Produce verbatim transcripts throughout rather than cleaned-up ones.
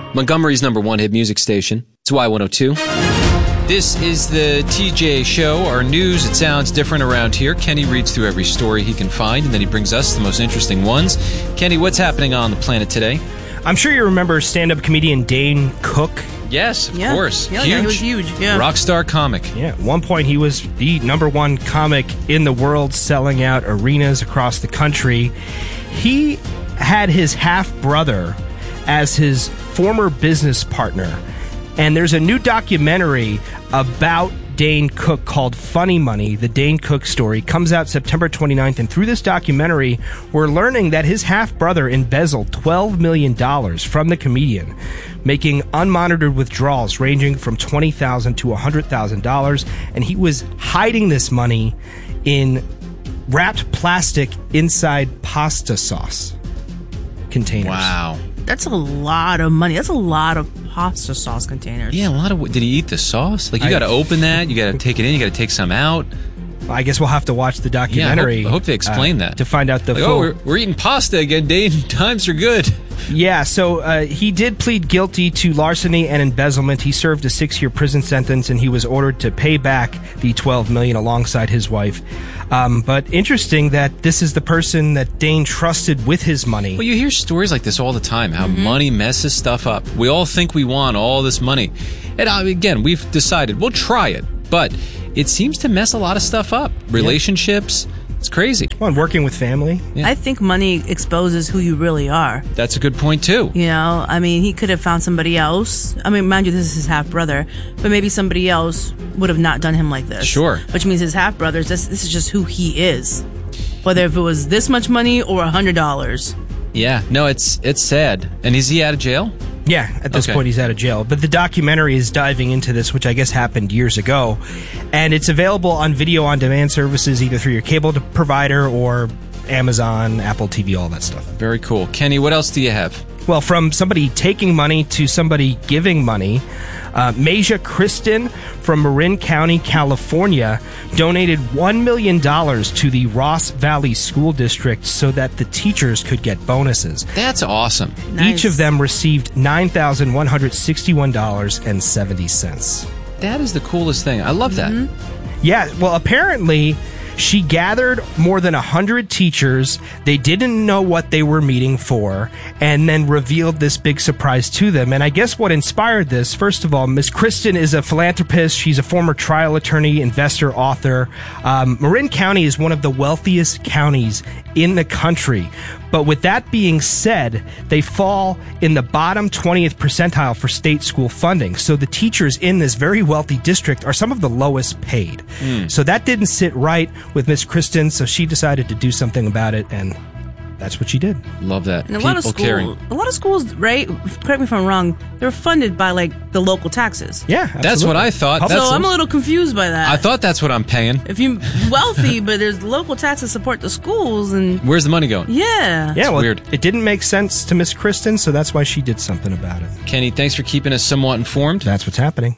Montgomery's number one hit music station. It's Y one oh two. This is the T J Show. Our news, it sounds different around here. Kenny reads through every story he can find, and then he brings us the most interesting ones. Kenny, what's happening on the planet today? I'm sure you remember stand-up comedian Dane Cook. Yes, of yeah. course. Yeah, huge. yeah, he was huge. Yeah. Rock star comic. Yeah, at one point he was the number one comic in the world, selling out arenas across the country. He had his half-brother as his former business partner. And there's a new documentary about Dane Cook called Funny Money, the Dane Cook story. Comes out September twenty-ninth, and through this documentary, we're learning that his half-brother embezzled twelve million dollars from the comedian, making unmonitored withdrawals ranging from twenty thousand dollars to one hundred thousand dollars, and he was hiding this money in wrapped plastic inside pasta sauce containers. Wow. That's a lot of money. That's a lot of pasta sauce containers. Yeah, a lot of... Did he eat the sauce? Like, you got to open that, you got to take it in, you got to take some out. I guess we'll have to watch the documentary. Yeah, I hope, I hope they explain uh, that. To find out the like, full... Oh, we're, we're eating pasta again, Dane. Times are good. Yeah, so uh, he did plead guilty to larceny and embezzlement. He served a six-year prison sentence, and he was ordered to pay back the twelve million dollars alongside his wife. Um, but interesting that this is the person that Dane trusted with his money. Well, you hear stories like this all the time, how mm-hmm. money messes stuff up. We all think we want all this money. And uh, again, we've decided we'll try it, but it seems to mess a lot of stuff up. Relationships, yeah. It's crazy. Well, and working with family. Yeah. I think money exposes who you really are. That's a good point, too. You know, I mean, he could have found somebody else. I mean, mind you, this is his half-brother, but maybe somebody else would have not done him like this. Sure. Which means his half-brothers, this, this is just who he is. Whether if it was this much money or one hundred dollars. Yeah, no, it's it's sad. And is he out of jail? Yeah, at this okay. point he's out of jail. But the documentary is diving into this, which I guess happened years ago. And it's available on video-on-demand services, either through your cable provider or Amazon, Apple T V, all that stuff. Very cool. Kenny, what else do you have? Well, from somebody taking money to somebody giving money, uh, Maja Kristen from Marin County, California, donated one million dollars to the Ross Valley School District so that the teachers could get bonuses. That's awesome. Nice. Each of them received nine thousand one hundred sixty-one dollars and seventy cents. That is the coolest thing. I love that. Mm-hmm. Yeah, well, apparently she gathered more than one hundred teachers. They didn't know what they were meeting for, and then revealed this big surprise to them. And I guess what inspired this, first of all, Miss Kristen is a philanthropist. She's a former trial attorney, investor, author. Um, Marin County is one of the wealthiest counties in the country. But with that being said, they fall in the bottom twentieth percentile for state school funding. So the teachers in this very wealthy district are some of the lowest paid. Mm. So that didn't sit right with Miss Kristen, so she decided to do something about it, and that's what she did. Love that. And a People lot of schools, caring. a lot of schools, right? Correct me if I'm wrong. They're funded by like the local taxes. Yeah, absolutely. That's what I thought. So That's I'm a little confused by that. I thought that's what I'm paying. If you're wealthy, but there's local taxes support the schools, and where's the money going? yeah, Yeah, well, weird. It didn't make sense to Miss Kristen, so that's why she did something about it. Kenny, thanks for keeping us somewhat informed. That's what's happening.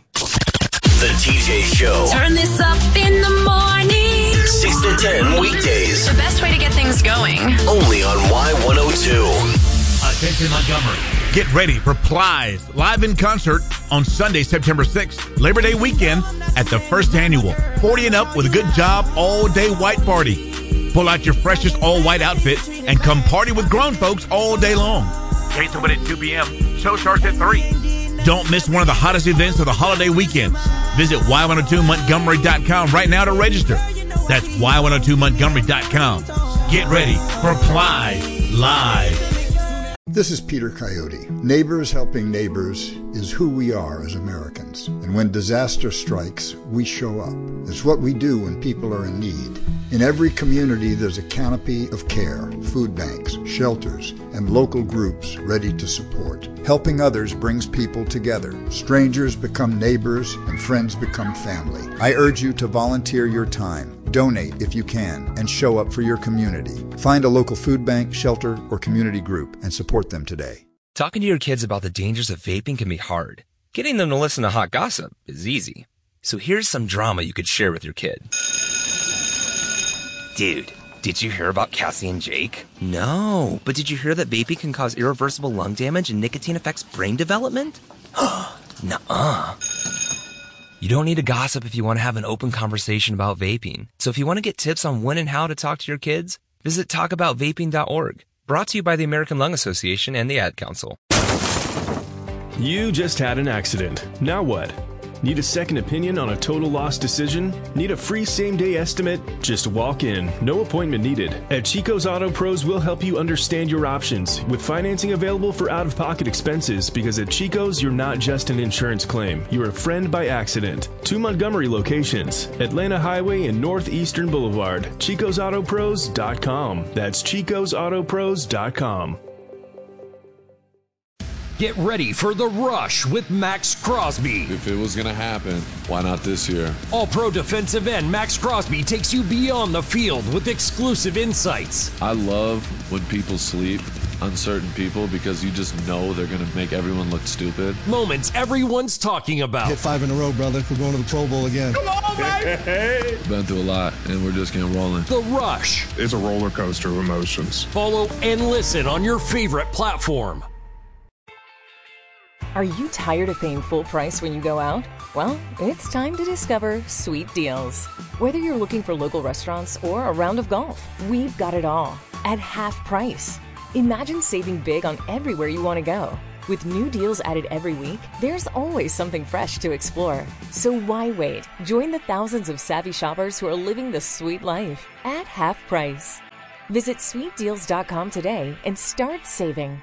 The T J Show. Turn this up in the morning. six to ten weekdays. The best way to get things going. Only on Y one oh two. Attention Montgomery. Get ready for Plies live in concert on Sunday, September sixth, Labor Day weekend at the first annual forty and Up with a Good Job all-day white party. Pull out your freshest all-white outfit and come party with grown folks all day long. Gates open at two p.m. Show starts at three. Don't miss one of the hottest events of the holiday weekends. Visit Y one oh two Montgomery dot com right now to register. That's Y one oh two Montgomery dot com. Get ready for Plies Live. This is Peter Coyote. Neighbors helping neighbors is who we are as Americans. And when disaster strikes, we show up. It's what we do when people are in need. In every community, there's a canopy of care, food banks, shelters, and local groups ready to support. Helping others brings people together. Strangers become neighbors, and friends become family. I urge you to volunteer your time. Donate if you can, and show up for your community. Find a local food bank, shelter, or community group and support them today. Talking to your kids about the dangers of vaping can be hard. Getting them to listen to hot gossip is easy. So here's some drama you could share with your kid. Dude, Did you hear about Cassie and Jake? No, but did you hear that vaping can cause irreversible lung damage and nicotine affects brain development? Nuh-uh. You don't need to gossip if you want to have an open conversation about vaping. So if you want to get tips on when and how to talk to your kids, visit talk about vaping dot org. Brought to you by the American Lung Association and the Ad Council. You just had an accident. Now what? Need a second opinion on a total loss decision? Need a free same-day estimate? Just walk in. No appointment needed. At Chico's Auto Pros, we'll help you understand your options with financing available for out-of-pocket expenses, because at Chico's, you're not just an insurance claim. You're a friend by accident. Two Montgomery locations, Atlanta Highway and Northeastern Boulevard. Chicos Auto Pros dot com. That's Chicos Auto Pros dot com. Get ready for the rush with Max Crosby. If it was going to happen, why not this year? All-pro defensive end Max Crosby takes you beyond the field with exclusive insights. I love when people sleep, uncertain people, because you just know they're going to make everyone look stupid. Moments everyone's talking about. Hit five in a row, brother. We're going to the Pro Bowl again. Come on, baby! Been through a lot, and we're just getting rolling. The Rush. It's a roller coaster of emotions. Follow and listen on your favorite platform. Are you tired of paying full price when you go out? Well, it's time to discover Sweet Deals. Whether you're looking for local restaurants or a round of golf, we've got it all at half price. Imagine saving big on everywhere you want to go. With new deals added every week, there's always something fresh to explore. So why wait? Join the thousands of savvy shoppers who are living the sweet life at half price. Visit sweet deals dot com today and start saving.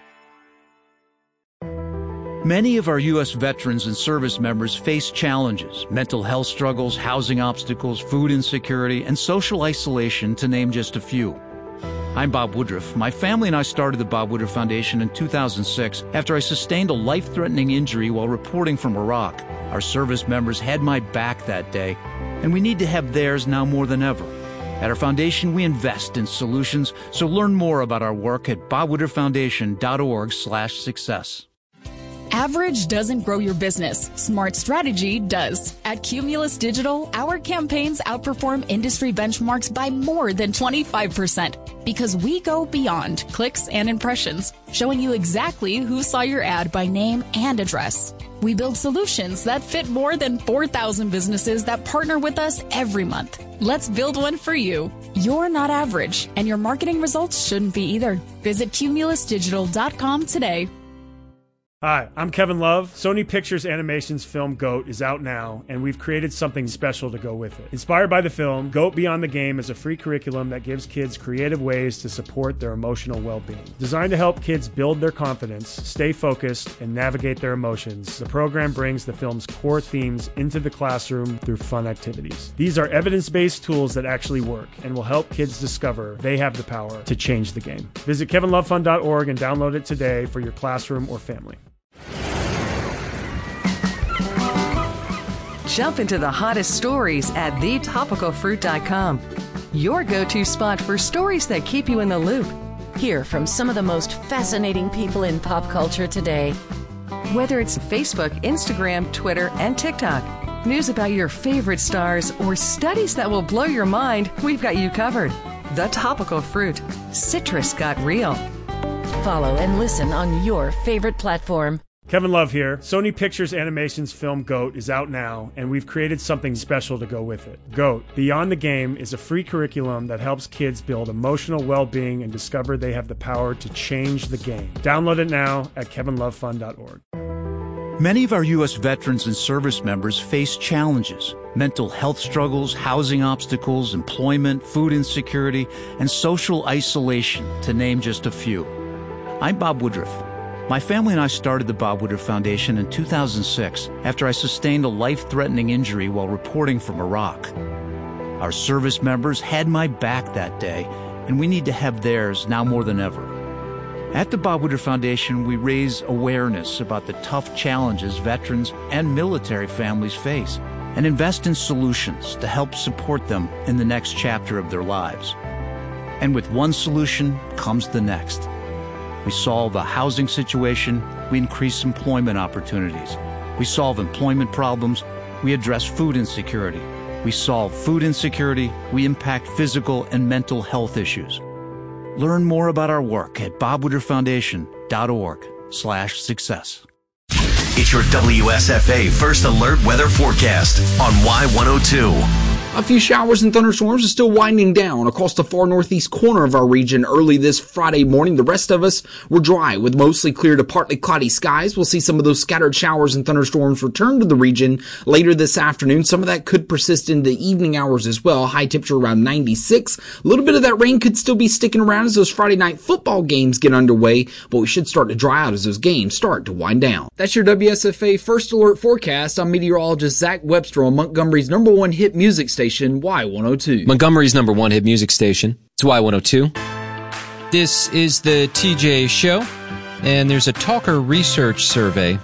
Many of our U S veterans and service members face challenges, mental health struggles, housing obstacles, food insecurity, and social isolation, to name just a few. I'm Bob Woodruff. My family and I started the Bob Woodruff Foundation in two thousand six after I sustained a life-threatening injury while reporting from Iraq. Our service members had my back that day, and we need to have theirs now more than ever. At our foundation, we invest in solutions, so learn more about our work at bob woodruff foundation dot org slash success. Average doesn't grow your business. Smart strategy does. At Cumulus Digital, our campaigns outperform industry benchmarks by more than twenty-five percent because we go beyond clicks and impressions, showing you exactly who saw your ad by name and address. We build solutions that fit more than four thousand businesses that partner with us every month. Let's build one for you. You're not average, and your marketing results shouldn't be either. Visit cumulus digital dot com today. Hi, I'm Kevin Love. Sony Pictures Animation's film GOAT is out now, and we've created something special to go with it. Inspired by the film, GOAT Beyond the Game is a free curriculum that gives kids creative ways to support their emotional well-being. Designed to help kids build their confidence, stay focused, and navigate their emotions, the program brings the film's core themes into the classroom through fun activities. These are evidence-based tools that actually work and will help kids discover they have the power to change the game. Visit kevin love fund dot org and download it today for your classroom or family. Jump into the hottest stories at the topical fruit dot com. Your go-to spot for stories that keep you in the loop. Hear from some of the most fascinating people in pop culture today. Whether it's Facebook, Instagram, Twitter, and TikTok, news about your favorite stars, or studies that will blow your mind, we've got you covered. The Topical Fruit. Citrus got real. Follow and listen on your favorite platform. Kevin Love here. Sony Pictures Animation's film GOAT is out now, and we've created something special to go with it. GOAT, Beyond the Game, is a free curriculum that helps kids build emotional well-being and discover they have the power to change the game. Download it now at kevin love fund dot org. Many of our U S veterans and service members face challenges, mental health struggles, housing obstacles, employment, food insecurity, and social isolation, to name just a few. I'm Bob Woodruff. My family and I started the Bob Woodruff Foundation in two thousand six after I sustained a life-threatening injury while reporting from Iraq. Our service members had my back that day, and we need to have theirs now more than ever. At the Bob Woodruff Foundation, we raise awareness about the tough challenges veterans and military families face and invest in solutions to help support them in the next chapter of their lives. And with one solution comes the next. We solve a housing situation, we increase employment opportunities. We solve employment problems, we address food insecurity. We solve food insecurity. We impact physical and mental health issues. Learn more about our work at bob woodruff foundation dot org slash success. It's your W S F A First Alert Weather Forecast on Y one oh two. A few showers and thunderstorms are still winding down across the far northeast corner of our region early this Friday morning. The rest of us were dry with mostly clear to partly cloudy skies. We'll see some of those scattered showers and thunderstorms return to the region later this afternoon. Some of that could persist into the evening hours as well. High temperature around ninety-six. A little bit of that rain could still be sticking around as those Friday night football games get underway, but we should start to dry out as those games start to wind down. That's your W S F A First Alert Forecast. I'm meteorologist Zach Webster on Montgomery's number one hit music station, Y one oh two. Montgomery's number one hit music station. It's Y one oh two. This is the T J Show, and there's a Talker Research survey.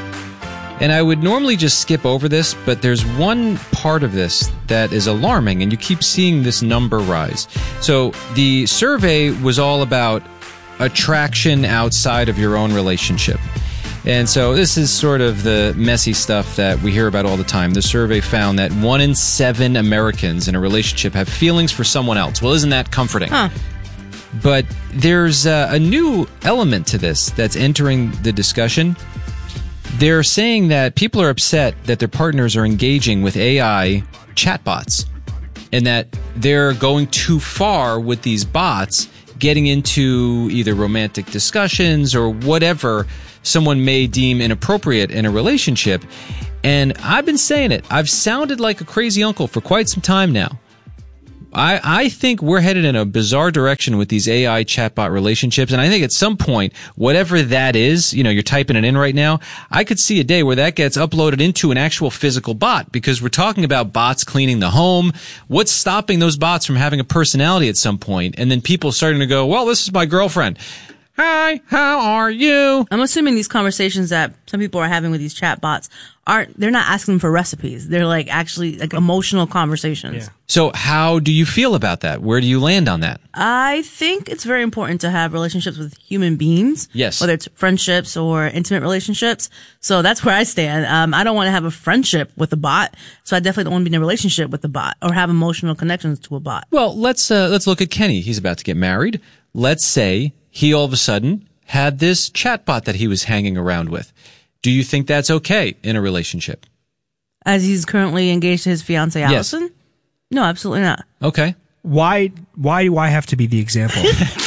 And I would normally just skip over this, but there's one part of this that is alarming, and you keep seeing this number rise. So the survey was all about attraction outside of your own relationship. And so this is sort of the messy stuff that we hear about all the time. The survey found that one in seven Americans in a relationship have feelings for someone else. Well, isn't that comforting? Huh. But there's uh, a new element to this that's entering the discussion. They're saying that people are upset that their partners are engaging with A I chatbots and that they're going too far with these bots, getting into either romantic discussions or whatever someone may deem inappropriate in a relationship. And I've been saying it. I've sounded like a crazy uncle for quite some time now. I, I think we're headed in a bizarre direction with these A I chatbot relationships. And I think at some point, whatever that is, you know, you're typing it in right now, I could see a day where that gets uploaded into an actual physical bot, because we're talking about bots cleaning the home. What's stopping those bots from having a personality at some point? And then people starting to go, well, this is my girlfriend. Hi, how are you? I'm assuming these conversations that some people are having with these chat bots aren't, they're not asking them for recipes. They're like actually like emotional conversations. Yeah. So how do you feel about that? Where do you land on that? I think it's very important to have relationships with human beings. Yes. Whether it's friendships or intimate relationships. So that's where I stand. Um, I don't want to have a friendship with a bot. So I definitely don't want to be in a relationship with a bot or have emotional connections to a bot. Well, let's, uh, let's look at Kenny. He's about to get married. Let's say he all of a sudden had this chatbot that he was hanging around with. Do you think that's okay in a relationship? As he's currently engaged to his fiancée, Allison? Yes. No, absolutely not. Okay. Why, why do I have to be the example?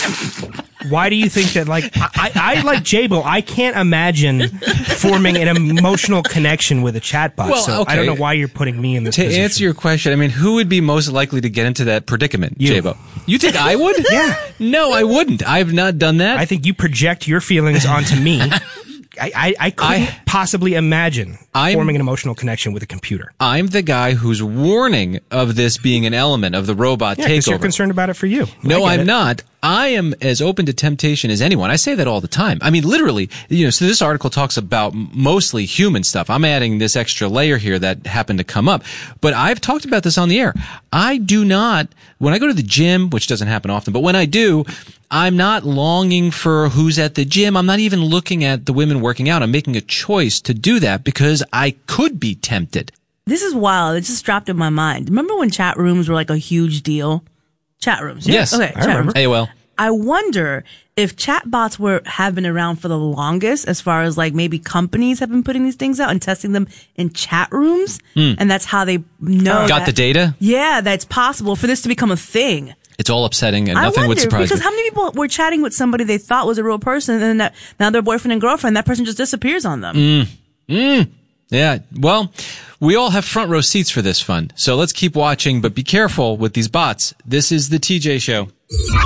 Why do you think that, like, I, I like J-Bo, I can't imagine forming an emotional connection with a chatbot, well, so okay. I don't know why you're putting me in this to position. To answer your question, I mean, who would be most likely to get into that predicament, you. J-Bo? You think I would? Yeah. No, I wouldn't. I've not done that. I think you project your feelings onto me. I, I, I couldn't I, possibly imagine I'm, forming an emotional connection with a computer. I'm the guy who's warning of this being an element of the robot yeah, takeover. Because you're concerned about it for you. No, I'm it. not. I am as open to temptation as anyone. I say that all the time. I mean, literally, you know, so this article talks about mostly human stuff. I'm adding this extra layer here that happened to come up. But I've talked about this on the air. I do not, when I go to the gym, which doesn't happen often, but when I do, I'm not longing for who's at the gym. I'm not even looking at the women working out. I'm making a choice to do that because I could be tempted. This is wild. It just dropped in my mind. Remember when chat rooms were like a huge deal? Chat rooms. Yes. Okay. I chat remember. Rooms. A O L. I wonder if chatbots were have been around for the longest, as far as like maybe companies have been putting these things out and testing them in chat rooms, mm. and that's how they know. Got that, the data? Yeah, that's possible for this to become a thing. It's all upsetting, and I nothing wonder, would surprise because me. How many people were chatting with somebody they thought was a real person, and then that, now they're boyfriend and girlfriend, that person just disappears on them? Mm. Mm. Yeah, well, we all have front row seats for this fun, so let's keep watching, but be careful with these bots. This is the T J Show.